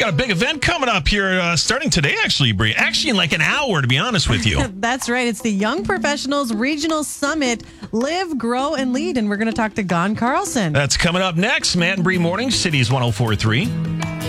got a big event coming up here starting today, actually, Bree. Actually, in like an hour, to be honest with you. That's right. It's the Young Professionals Regional Summit. Live, grow, and lead. And we're going to talk to Gon Carlson. That's coming up next. Matt and Bree Morning, Cities 104.3.